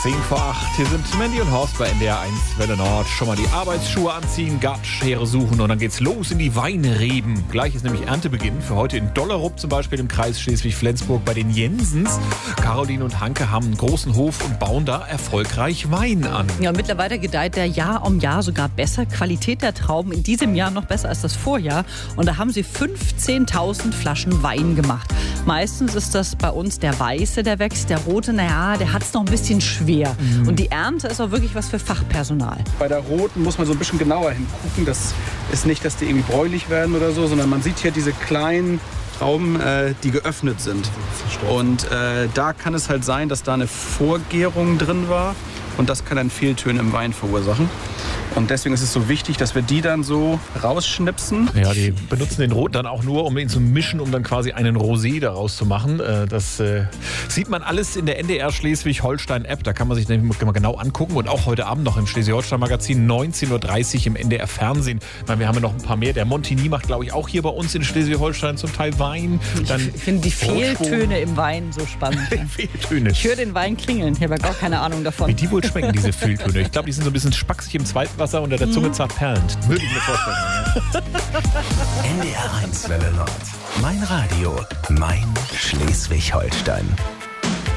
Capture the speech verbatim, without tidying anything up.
zehn vor acht. Hier sind Mandy und Horst bei N D R eins Welle Nord. Schon mal die Arbeitsschuhe anziehen, Gartenschere suchen und dann geht's los in die Weinreben. Gleich ist nämlich Erntebeginn. Für heute in Dollerup zum Beispiel im Kreis Schleswig-Flensburg bei den Jensens. Caroline und Hanke haben einen großen Hof und bauen da erfolgreich Wein an. Ja, mittlerweile gedeiht der Jahr um Jahr sogar besser. Qualität der Trauben in diesem Jahr noch besser als das Vorjahr. Und da haben sie fünfzehntausend Flaschen Wein gemacht. Meistens ist das bei uns der Weiße, der wächst. Der Rote, naja, der hat es noch ein bisschen schwer. Mhm. Und die Ernte ist auch wirklich was für Fachpersonal. Bei der Roten muss man so ein bisschen genauer hingucken. Das ist nicht, dass die irgendwie bräunlich werden oder so, sondern man sieht hier diese kleinen Trauben, äh, die geöffnet sind. Und äh, da kann es halt sein, dass da eine Vorgärung drin war. Und das kann dann Fehltöne im Wein verursachen. Und deswegen ist es so wichtig, dass wir die dann so rausschnipsen. Ja, die benutzen den Rot dann auch nur, um ihn zu mischen, um dann quasi einen Rosé daraus zu machen. Das äh, sieht man alles in der N D R Schleswig-Holstein-App. Da kann man sich nämlich mal genau angucken. Und auch heute Abend noch im Schleswig-Holstein-Magazin neunzehn Uhr dreißig im N D R-Fernsehen. Wir haben ja noch ein paar mehr. Der Montigny macht, glaube ich, auch hier bei uns in Schleswig-Holstein zum Teil Wein. Dann ich finde die Fehltöne im Wein so spannend. Fehltöne. Ich höre den Wein klingeln. Ich habe ja gar keine Ahnung davon. Wie die wohl schmecken, diese Fehltöne. Ich glaube, die sind so ein bisschen spacksig im Zweitwasser und der Zunge zart perlend. Würde ich mir vorstellen. N D R eins Welle Nord. Mein Radio, mein Schleswig-Holstein.